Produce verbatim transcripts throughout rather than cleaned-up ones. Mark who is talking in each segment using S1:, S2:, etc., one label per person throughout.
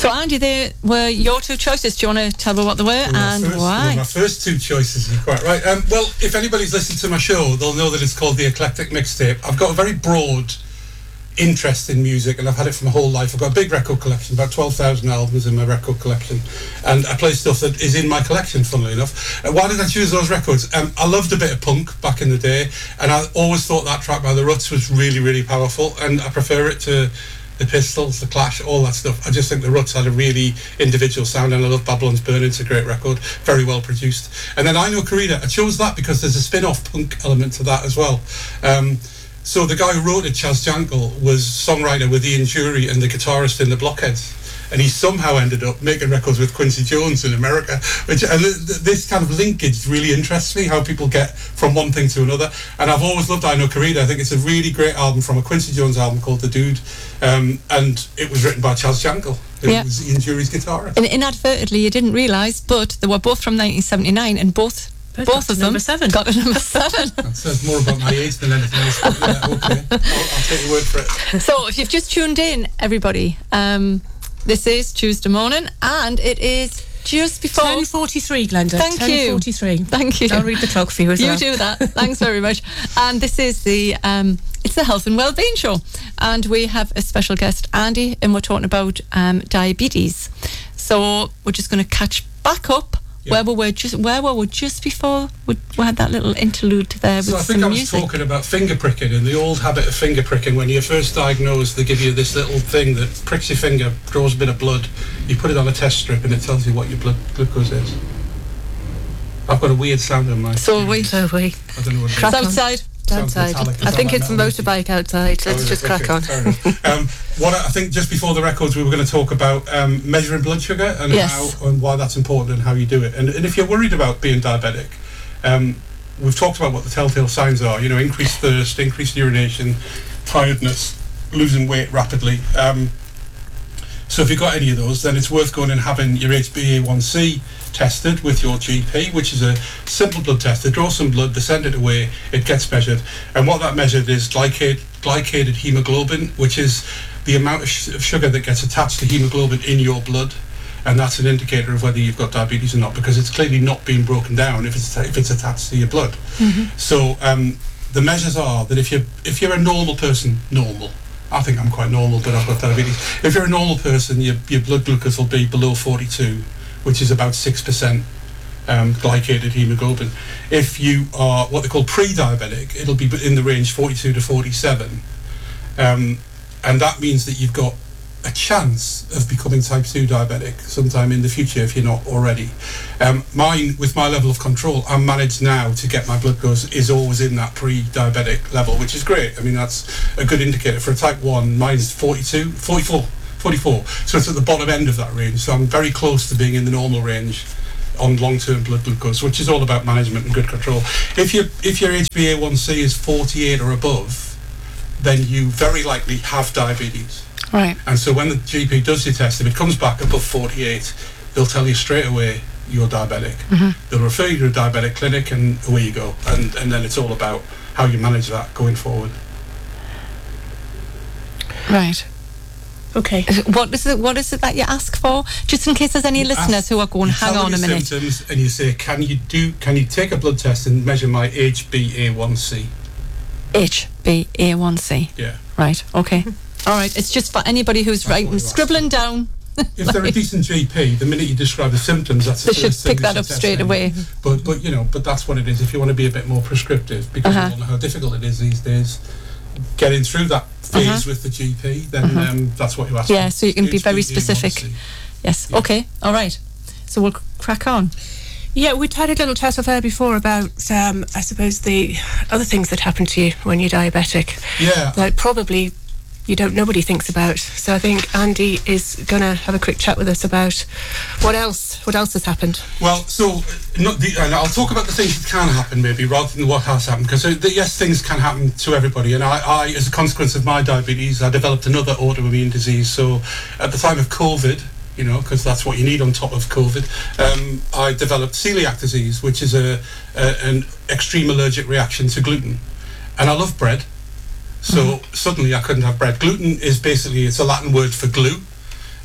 S1: So, Andy, they were your two choices. Do you want to tell me what they were
S2: well,
S1: and
S2: first,
S1: why?
S2: Well, my first two choices, you're quite right. Um, well, if anybody's listened to my show, they'll know that it's called The Eclectic Mixtape. I've got a very broad interest in music, and I've had it for my whole life. I've got a big record collection, about twelve thousand albums in my record collection, and I play stuff that is in my collection, funnily enough. Uh, why did I choose those records? Um, I loved a bit of punk back in the day, and I always thought that track by The Ruts was really, really powerful, and I prefer it to the Pistols, the Clash, all that stuff. I just think the Ruts had a really individual sound, and I love Babylon's Burning. It's a great record, very well produced. And then I Know Corrida, I chose that because there's a spin-off punk element to that as well. Um, so the guy who wrote it, Chas Jankel, was songwriter with Ian Jury and the guitarist in the Blockheads. And he somehow ended up making records with Quincy Jones in America, which and th- this kind of linkage really interests me, how people get from one thing to another. And I've always loved I Know Corrida. I think it's a really great album from a Quincy Jones album called The Dude, um, and it was written by Chas Jankel, who
S1: Yeah.
S2: was Ian Jury's guitarist.
S1: And inadvertently, you didn't realise, but they were both from nineteen seventy-nine, and both
S3: Both
S1: both
S3: got
S1: of
S3: to
S1: them
S3: number seven.
S1: got a number seven.
S2: That says more about my age than anything else. But yeah, okay, I'll, I'll take your word for it.
S1: So, if you've just tuned in, everybody, um, this is Tuesday morning, and it is just before
S3: ten forty-three, Glenda.
S1: Thank you.
S3: ten forty-three.
S1: Thank you.
S3: I'll read the clock for you as
S1: You
S3: well.
S1: do that. Thanks very much. And this is the um, it's the Health and Wellbeing Show, and we have a special guest, Andy, and we're talking about um, diabetes. So we're just going to catch back up
S2: Yeah.
S1: where we were just where we were just before we, we had that little interlude there with
S2: So I think
S1: some
S2: I was
S1: music.
S2: talking about finger pricking and the old habit of finger pricking. When you're first diagnosed, they give you this little thing that pricks your finger, draws a bit of blood. You put it on a test strip and it tells you what your blood glucose is. I've got a weird sound in my...
S1: So we
S3: So we.
S2: I don't know what it is.
S3: Crack
S1: it's
S3: on.
S1: outside.
S2: Sounds
S3: Outside.
S2: metallic.
S3: I
S2: Is
S3: think
S2: that
S3: it's a
S2: like metal?
S3: motorbike outside. Let's
S2: Oh,
S3: just
S2: okay,
S3: crack on.
S2: fair enough. um, what I I think just before the records, we were going to talk about um, measuring blood sugar and
S1: Yes.
S2: how and why that's important and how you do it. And, and if you're worried about being diabetic, um, we've talked about what the telltale signs are. You know, increased thirst, increased urination, tiredness, losing weight rapidly. Um, so if you've got any of those, then it's worth going and having your H b A one c tested with your G P, which is a simple blood test. They draw some blood, they send it away, it gets measured, and what that measured is glycate, glycated hemoglobin, which is the amount of, sh- of sugar that gets attached to hemoglobin in your blood, and that's an indicator of whether you've got diabetes or not, because it's clearly not being broken down if it's if it's attached to your blood.
S1: Mm-hmm.
S2: So um, the measures are that if you're if you're a normal person, normal. I think I'm quite normal, but I've got diabetes. If you're a normal person, your your blood glucose will be below forty-two, which is about six percent um, glycated hemoglobin. If you are what they call pre-diabetic, it'll be in the range forty-two to forty-seven. Um, and that means that you've got a chance of becoming type two diabetic sometime in the future if you're not already. Um, mine, with my level of control, I'm managed now to get my blood glucose is always in that pre-diabetic level, which is great. I mean, that's a good indicator. For a type one, mine's forty-two, forty-four, forty-four. So it's at the bottom end of that range. So I'm very close to being in the normal range on long-term blood glucose, which is all about management and good control. If you if your H b A one c is forty-eight or above, then you very likely have diabetes.
S1: Right.
S2: And so when the G P does your test, if it comes back above forty-eight, they'll tell you straight away you're diabetic.
S1: Mm-hmm.
S2: They'll refer you to a diabetic clinic and away you go. And, and then it's all about how you manage that going forward.
S1: Right.
S3: Okay.
S1: What is it? What is it that you ask for? Just in case there's any
S2: You
S1: listeners
S2: ask-
S1: who are going,
S2: you
S1: hang
S2: tell
S1: on a
S2: them your
S1: minute.
S2: symptoms and you say, can you do? Can you take a blood test and measure my H b A one c?
S1: H b A one c.
S2: Yeah.
S1: Right. Okay. All right. It's just for anybody who's
S2: That's what
S1: writing,
S2: you ask
S1: scribbling down.
S2: If they're a decent G P, the minute you describe the symptoms, that's the
S1: They should
S2: first thing
S1: pick
S2: they
S1: that
S2: should
S1: up
S2: test
S1: straight
S2: anyway.
S1: away.
S2: But but you know, but that's what it is. If you want to be a bit more prescriptive, because
S1: Uh-huh.
S2: you all know how difficult it is these days, getting through that phase
S1: Uh-huh.
S2: with the G P, then
S1: Uh-huh.
S2: um, that's what you ask.
S1: Yeah,
S2: for.
S1: so you can be
S2: H b
S1: very
S2: A one
S1: specific.
S2: c.
S1: Yes.
S2: Yeah.
S1: Okay. All right. So we'll c- crack on.
S3: Yeah, we'd had a little chat with her before about, um, I suppose, the other things that happen to you when you're diabetic.
S2: Yeah.
S3: Like probably you don't, nobody thinks about. So I think Andy is going to have a quick chat with us about what else, what else has happened.
S2: Well, so uh, not the, and I'll talk about the things that can happen maybe rather than what has happened, because uh, the, yes, things can happen to everybody. And I, I, as a consequence of my diabetes, I developed another autoimmune disease. So at the time of COVID, you know, because that's what you need on top of COVID, um, I developed celiac disease, which is a, a an extreme allergic reaction to gluten. And I love bread. So mm-hmm. suddenly I couldn't have bread. Gluten is basically, it's a Latin word for glue.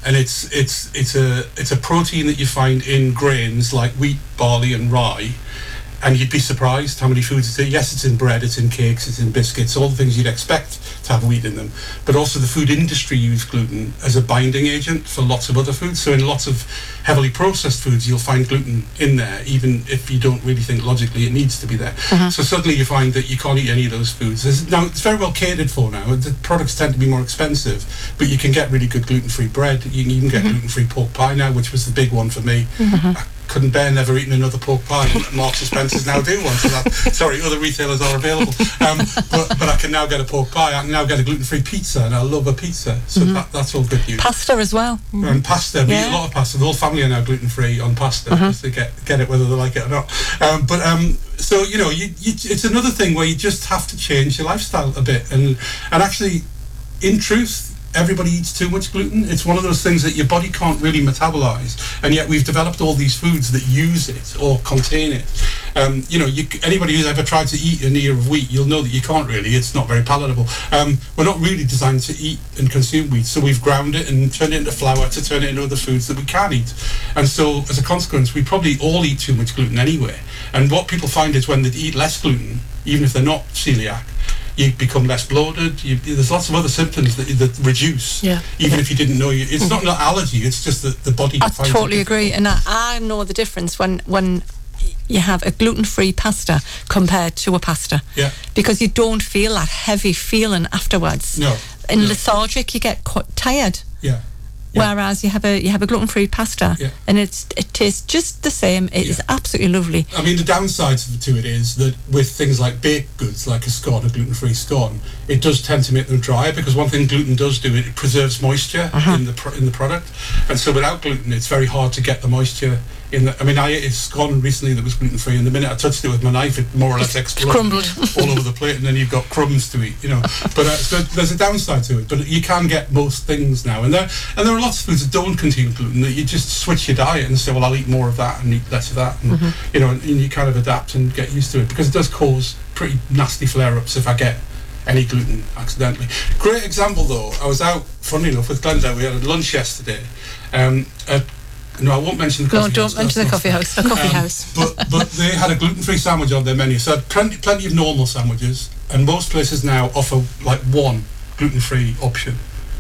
S2: and it's it's it's a it's a protein that you find in grains like wheat, barley, and rye. And you'd be surprised how many foods it's in. Yes, it's in bread, it's in cakes, it's in biscuits, all the things you'd expect to have wheat in them. But also the food industry use gluten as a binding agent for lots of other foods. So in lots of heavily processed foods, you'll find gluten in there, even if you don't really think logically it needs to be there. Uh-huh. So suddenly you find that you can't eat any of those foods. There's, now, it's very well catered for now. The products tend to be more expensive, but you can get really good gluten-free bread. You can even get mm-hmm. gluten-free pork pie now, which was the big one for me. Mm-hmm. I, couldn't bear never eating another pork pie. Marks and Spencer's now do one, so that, sorry, other retailers are available. Um, but, but I can now get a pork pie. I can now get a gluten-free pizza, and I love a pizza. So mm-hmm. that, that's all good news.
S1: Pasta as well.
S2: Mm-hmm. And pasta. We yeah. eat a lot of pasta. The whole family are now gluten-free on pasta, mm-hmm. because they get, get it whether they like it or not. Um, but um, so, you know, you, you, it's another thing where you just have to change your lifestyle a bit. And, and actually, in truth, everybody eats too much gluten. It's one of those things that your body can't really metabolize, and yet we've developed all these foods that use it or contain it. Um, you know, you, anybody who's ever tried to eat an ear of wheat, you'll know that you can't really. It's not very palatable. Um, we're not really designed to eat and consume wheat, so we've ground it and turned it into flour to turn it into other foods that we can eat. And so, as a consequence, we probably all eat too much gluten anyway. And what people find is when they eat less gluten, even if they're not celiac, you become less bloated. You, there's lots of other symptoms that, that reduce,
S3: yeah.
S2: even if you didn't know you. It's not an allergy. It's just that the body.
S1: I totally agree, and I, I know the difference when when you have a gluten-free pasta compared to a pasta.
S2: Yeah.
S1: Because you don't feel that heavy feeling afterwards.
S2: No.
S1: In
S2: no.
S1: lethargic, you get quite tired.
S2: Yeah. Yeah.
S1: Whereas you have a you have a gluten-free pasta,
S2: yeah.
S1: and it's it tastes just the same. It yeah. is absolutely lovely.
S2: I mean, the downside to it is that with things like baked goods, like a scone, a gluten-free scone, it does tend to make them drier, because one thing gluten does do, it, it preserves moisture uh-huh. in the pro- in the product, and so without gluten, it's very hard to get the moisture in the. I mean, I ate a scone recently that was gluten-free, and the minute I touched it with my knife, it more or less exploded,
S1: crumbled
S2: all over the plate, and then you've got crumbs to eat, you know. But uh, so there's a downside to it, but you can get most things now, and there and there are lots of foods that don't contain gluten that you just switch your diet and say, well, I'll eat more of that and eat less of that, and mm-hmm. you know, and, and you kind of adapt and get used to it, because it does cause pretty nasty flare-ups if I get any gluten accidentally. Great example though, I was out, funny enough, with Glenda. We had a lunch yesterday. Um, at, no, I won't mention the coffee
S1: no,
S2: house.
S1: No, don't mention the coffee house.
S3: The coffee
S2: um,
S3: house.
S2: But but they had a gluten-free sandwich on their menu. So plenty plenty of normal sandwiches, and most places now offer like one gluten-free option.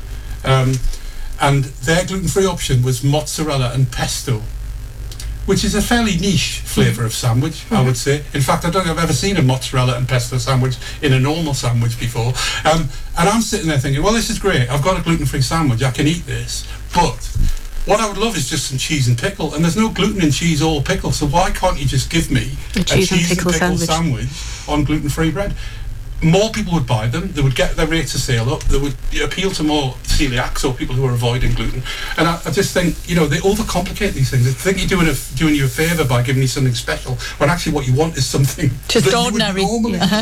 S2: Um, and their gluten-free option was mozzarella and pesto, which is a fairly niche flavour of sandwich, mm-hmm. I would say. In fact, I don't think I've ever seen a mozzarella and pesto sandwich in a normal sandwich before. Um, and I'm sitting there thinking, well, this is great. I've got a gluten-free sandwich. I can eat this. But what I would love is just some cheese and pickle. And there's no gluten in cheese or pickle, so why can't you just give me
S3: a cheese, a cheese and, pickle
S2: and pickle
S3: sandwich.
S2: sandwich on gluten-free bread? More people would buy them. They would get their rates of sale up. They would appeal to more celiacs or people who are avoiding gluten. And I, I just think, you know, they overcomplicate these things. They think you're doing, a, doing you a favour by giving you something special, when actually what you want is something
S1: just
S2: that
S1: ordinary.
S2: You would normally
S1: yeah.